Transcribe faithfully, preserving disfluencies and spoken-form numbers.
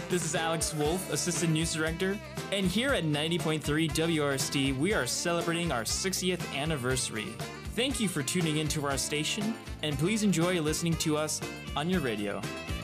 This is Alex Wolf, Assistant News Director, and here at ninety point three W R S D, we are celebrating our sixtieth anniversary. Thank you for tuning into our station, and please enjoy listening to us on your radio.